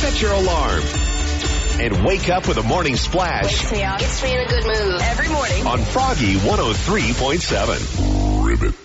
set your alarm, and wake up with a morning splash. Wakes me up. Gets me in a good mood. Every morning. On Froggy 103.7. Ribbit.